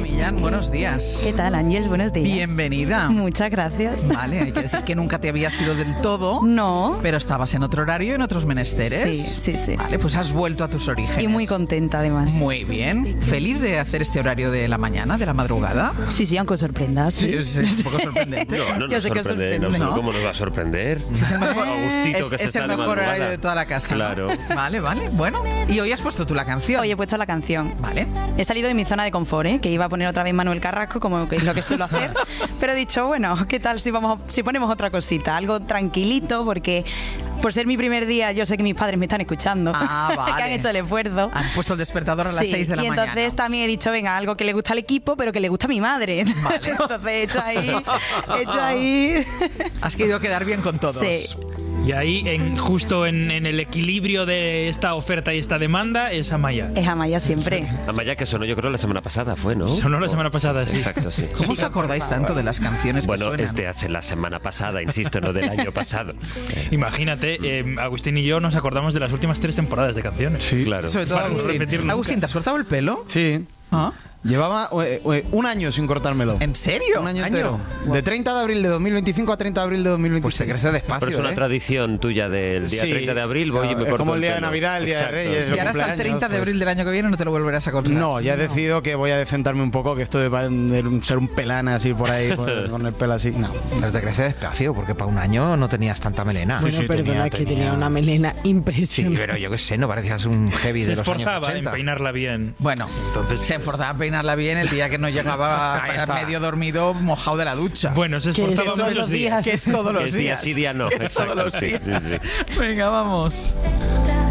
Millán, buenos días. ¿Qué tal, Ángeles? Buenos días. Bienvenida. Muchas gracias. Vale, hay que decir que nunca te habías ido del todo. No. Pero estabas en otro horario y en otros menesteres. Sí. Vale, pues has vuelto a tus orígenes. Y muy contenta, además. Muy bien. ¿Feliz de hacer este horario de la mañana, de la madrugada? Sí, aunque sorprenda. Sí, es un poco sorprendente. No Yo nos sé que sorprende. ¿no? ¿Cómo nos va a sorprender? Es el mejor, Agustito, que se es está el de mejor madrugada. horario de toda la casa. Claro. ¿No? Vale. Bueno, y hoy has puesto tú la canción. Hoy he puesto la canción. Vale. He salido de mi zona de confort, que iba a poner otra vez Manuel Carrasco, como que es lo que suelo hacer. Pero he dicho, bueno, ¿qué tal si ponemos otra cosita? Algo tranquilito, porque por ser mi primer día, yo sé que mis padres me están escuchando. Ah, vale. Que han hecho el esfuerzo. Han puesto el despertador a las 6 de la mañana. Y entonces también he dicho, venga, algo que le gusta al equipo, pero que le gusta a mi madre. Vale. Entonces he hecho ahí. Has querido quedar bien con todos. Sí. Y ahí, justo en el equilibrio de esta oferta y esta demanda, es Amaya. Es Amaya siempre. Amaya, que sonó yo creo la semana pasada, ¿fue, ¿no? Sonó la semana pasada, sí. Exacto, sí. ¿Cómo os acordáis tanto de las canciones que Bueno, suenan? es de hace la semana pasada, insisto, no del año pasado. Imagínate, Agustín y yo nos acordamos de las últimas 3 temporadas de canciones. Sí, claro. Sobre todo Para no Agustín. repetir nunca. Agustín, ¿te has cortado el pelo? Sí. ¿Ah? Llevaba un año sin cortármelo. ¿En serio? Un año entero. De 30 de abril de 2025 a 30 de abril de 2026. Pues se crece despacio, Pero es una tradición tuya del día 30 de abril, voy y me es corto como el día de pelo. Navidad, el día Exacto. de Reyes. Si ahora hasta el 30 de abril del año que viene no te lo volverás a cortar. No, ya he decidido que voy a decentarme un poco, que esto de ser un pelán así por ahí, con el pelo así. No. Pero te crece despacio, porque para un año no tenías tanta melena. Sí, sí, Perdona, que tenía una melena Sí, impresionante. pero yo qué sé, no parecías un heavy Se de los años esforzaba en 80. peinarla bien. Bueno, Entonces, se esforzaba a peinarla bien el día que no llegaba Ahí está. medio dormido, mojado de la ducha. Bueno, se Que esforzaba todos muchos los días. días. Que es todos los Es día días. sí, día no. Que es todos Exacto, los sí, días. sí, sí. Venga, vamos.